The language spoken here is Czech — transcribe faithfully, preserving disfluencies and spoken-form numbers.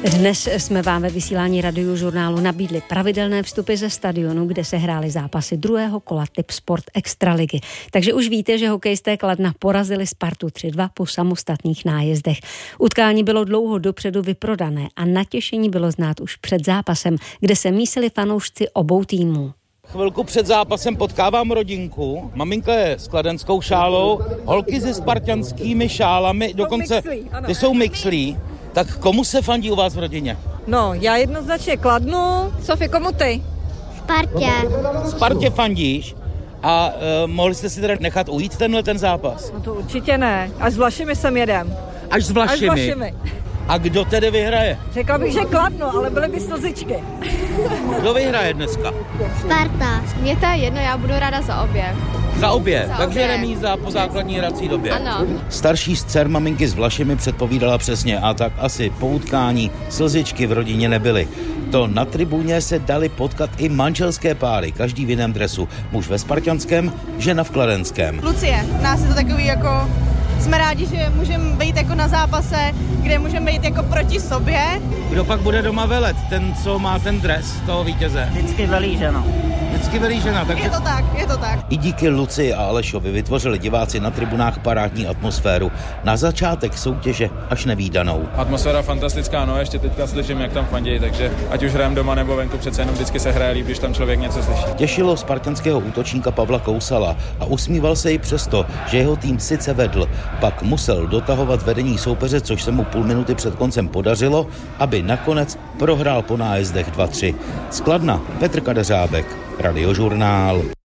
Dnes jsme vám ve vysílání Radiožurnálu nabídli pravidelné vstupy ze stadionu, kde se hrály zápasy druhého kola Tipsport Extraligy. Takže už víte, že hokejisté Kladna porazili Spartu tři dva po samostatných nájezdech. Utkání bylo dlouho dopředu vyprodané a natěšení bylo znát už před zápasem, kde se mísili fanoušci obou týmů. Chvilku před zápasem potkávám rodinku. Maminka je s kladenskou šálou, holky se spartanskými šálami, dokonce ty jsou mixlí. Tak komu se fandí u vás v rodině? No, já jednoznačně Kladnu. Sofie, komu ty? Spartě. Spartě fandíš? A e, mohli jste si teda nechat ujít tenhle ten zápas? No to určitě ne. Až s Vlašimi sem jedem. Až s Vlašimi? Až s Vlašimi. A kdo tedy vyhraje? Řekla bych, že Kladno, ale byly by slzičky. Kdo vyhraje dneska? Sparta. Mně to je jedno, já budu ráda za obě. Za obě, za takže obě. remíza po základní hrací době. Ano. Starší z dcer maminky s Vlašimi předpovídala přesně a tak asi po utkání slzičky v rodině nebyly. To na tribuně se dali potkat i manželské páry, každý v jiném dresu. Muž ve spartanském, žena v kladenském. Lucie, nás je to takový jako... Jsme rádi, že můžeme být jako na zápase, kde můžeme být jako proti sobě. Kdo pak bude doma velet? Ten, co má ten dres toho vítěze? Vždycky velí žena. Vždycky velí žena, takže... Je to tak, je to tak. I díky Lucii a Alešovi vytvořili diváci na tribunách parádní atmosféru. Na začátek soutěže až nevídanou. Atmosféra fantastická, no ještě teďka slyším, jak tam fandějí, takže ať už hrajeme doma nebo venku, přece jenom vždycky se hraje líp, když tam člověk něco slyší. Těšilo spartanského útočníka Pavla Kousala a usmíval se i přesto, že jeho tým sice vedl, pak musel dotahovat vedení soupeře, což se mu půl minuty před koncem podařilo, aby nakonec prohrál po nájezdech dva tři. Z Kladna Petr Kadeřábek, Radiožurnál.